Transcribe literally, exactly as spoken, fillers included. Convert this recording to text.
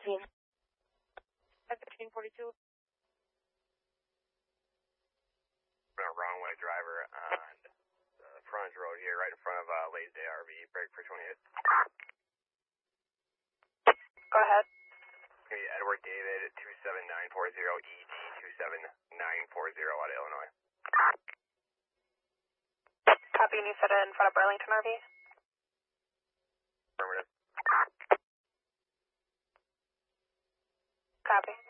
fifteen forty-two. Wrong way driver on the front road here, right in front of uh, Lazy Day R V. Break for twenty-eight. Go ahead. Hey, Edward David, two seven nine four zero, E T two seven nine four zero out of Illinois. Copy, and you said in front of Burlington R V? Affirmative. Copy.